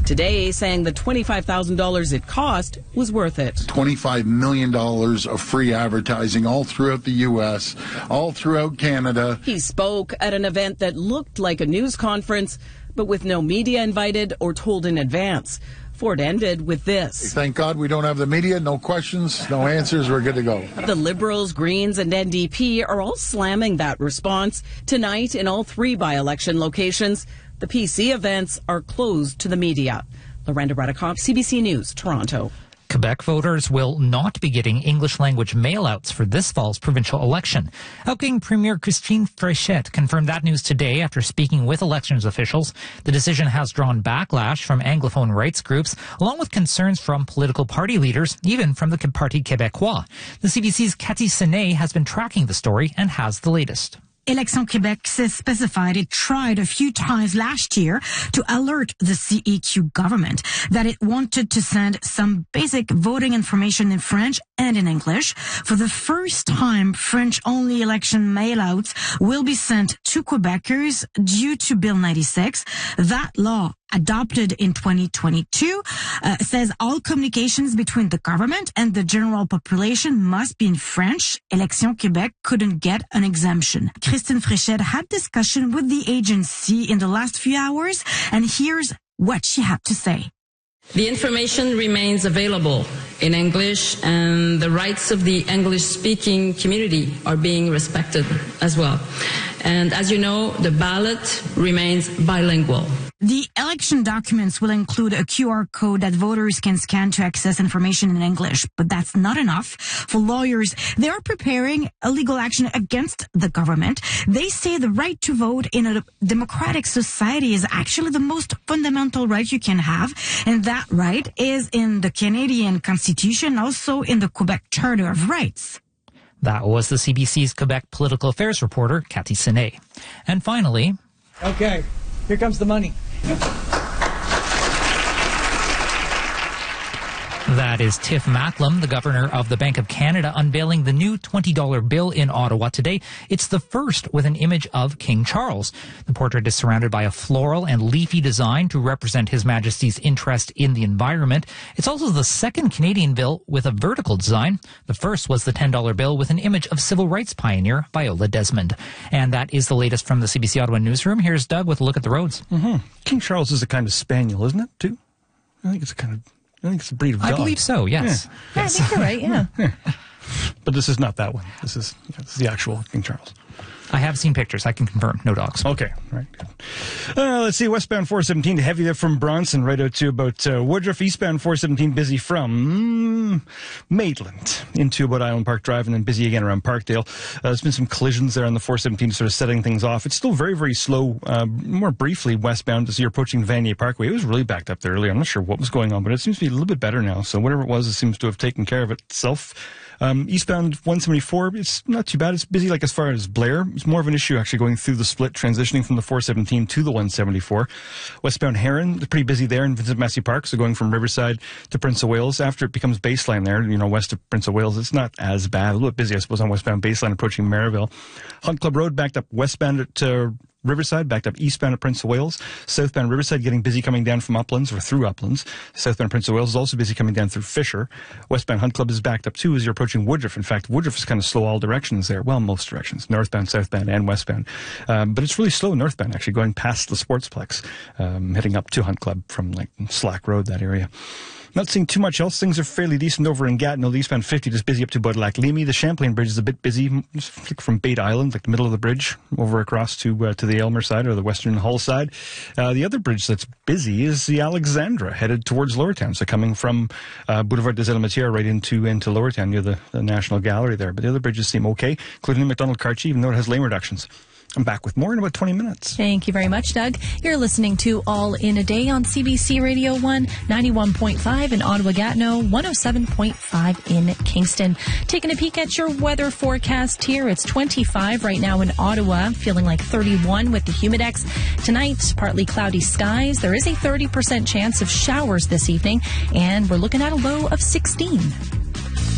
today saying the $25,000 it cost was worth it. $25 million of free advertising all throughout the U.S., all throughout Canada. He spoke at an event that looked like a news conference, but with no media invited or told in advance. Ford ended with this. Thank God we don't have the media. No questions, no answers. We're good to go. The Liberals, Greens, and NDP are all slamming that response. Tonight, in all three by-election locations, the PC events are closed to the media. Lorenda Radikoff, CBC News, Toronto. Quebec voters will not be getting English-language mail-outs for this fall's provincial election. Outgoing Premier Christine Fréchette confirmed that news today after speaking with elections officials. The decision has drawn backlash from Anglophone rights groups, along with concerns from political party leaders, even from the Parti Québécois. The CBC's Cathy Senet has been tracking the story and has the latest. Election Quebec specified it tried a few times last year to alert the CEQ government that it wanted to send some basic voting information in French and in English. For the first time, French-only election mailouts will be sent to Quebecers due to Bill 96. That law, adopted in 2022, says all communications between the government and the general population must be in French. Election Quebec couldn't get an exemption. Christine Fréchette had discussion with the agency in the last few hours, and here's what she had to say. The information remains available in English, and the rights of the English-speaking community are being respected as well. And as you know, the ballot remains bilingual. The election documents will include a QR code that voters can scan to access information in English, but that's not enough. For lawyers, they are preparing a legal action against the government. They say the right to vote in a democratic society is actually the most fundamental right you can have, and that right is in the Canadian Constitution, also in the Quebec Charter of Rights. That was the CBC's Quebec political affairs reporter, Cathy Senet. And finally... Okay, here comes the money. That is Tiff Macklem, the governor of the Bank of Canada, unveiling the new $20 bill in Ottawa today. It's the first with an image of King Charles. The portrait is surrounded by a floral and leafy design to represent His Majesty's interest in the environment. It's also the second Canadian bill with a vertical design. The first was the $10 bill with an image of civil rights pioneer Viola Desmond. And that is the latest from the CBC Ottawa newsroom. Here's Doug with a look at the roads. King Charles is a kind of spaniel, isn't it, too? I think it's a breed of dog. I believe so, yes. Yeah, I think you're right, yeah. But this is not that one. This is the actual King Charles. I have seen pictures. I can confirm. No dogs. Okay. Right. Good. Let's see. Westbound 417 heavy there from Bronson right out to about Woodruff. Eastbound 417 busy from Maitland into about Island Park Drive, and then busy again around Parkdale. There's been some collisions there on the 417 sort of setting things off. It's still very, very slow, more briefly westbound as you're approaching Vanier Parkway. It was really backed up there earlier. I'm not sure what was going on, but it seems to be a little bit better now. So whatever it was, it seems to have taken care of itself. Eastbound 174, it's not too bad. It's busy like as far as Blair. It's more of an issue actually going through the split, transitioning from the 417 to the 174. Westbound Heron, pretty busy there in Vincent Massey Park, so going from Riverside to Prince of Wales. After it becomes Baseline there, west of Prince of Wales, it's not as bad. A little bit busy, I suppose, on westbound Baseline approaching Maryville. Hunt Club Road backed up westbound at Riverside, backed up eastbound at Prince of Wales. Southbound Riverside getting busy coming down from Uplands or through Uplands. Southbound Prince of Wales is also busy coming down through Fisher. Westbound Hunt Club is backed up too as you're approaching Woodruff. In fact, Woodruff is kind of slow all directions there. Well, most directions. Northbound, southbound, and westbound. But it's really slow northbound actually, going past the Sportsplex, heading up to Hunt Club from like Slack Road, that area. Not seeing too much else. Things are fairly decent over in Gatineau. The eastbound 50 just busy up to Lac-Lemy. The Champlain Bridge is a bit busy. Just flick from Bate Island, like the middle of the bridge, over across to the Aylmer side or the Western Hull side. The other bridge that's busy is the Alexandra, headed towards Lower Town. So coming from Boulevard des Elementières right into Lower Town near the National Gallery there. But the other bridges seem okay, including McDonald-Cartier, even though it has lane reductions. I'm back with more in about 20 minutes. Thank you very much, Doug. You're listening to All in a Day on CBC Radio 1, 91.5 in Ottawa-Gatineau, 107.5 in Kingston. Taking a peek at your weather forecast here. It's 25 right now in Ottawa, feeling like 31 with the Humidex. Tonight, partly cloudy skies. There is a 30% chance of showers this evening, and we're looking at a low of 16.